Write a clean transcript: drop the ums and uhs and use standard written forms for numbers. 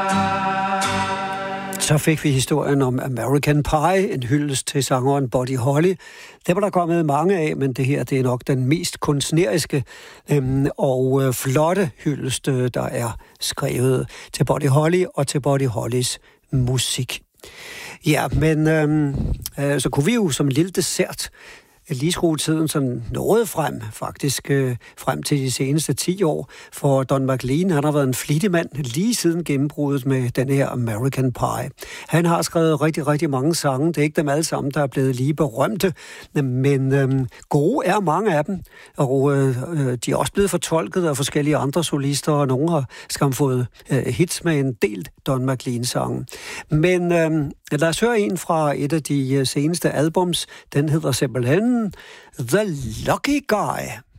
Så fik vi historien om American Pie, en hyldest til sangeren Buddy Holly. Det var der kommet mange af, men det her det er nok den mest kunstneriske og flotte hyldest, der er skrevet til Buddy Holly og til Buddy Hollys musik. Ja, men så kunne vi jo som en lille dessert lige skrue tiden sådan noget frem, faktisk frem til de seneste 10 år. For Don McLean, han har været en flittig mand lige siden gennembruddet med den her American Pie. Han har skrevet rigtig, rigtig mange sange. Det er ikke dem alle sammen, der er blevet lige berømte, men gode er mange af dem. Og de er også blevet fortolket af forskellige andre solister, og nogle har skam fået hits med en del Don McLean-sange. Men lad os høre en fra et af de seneste albums. Den hedder simpelthen The Lucky Guy.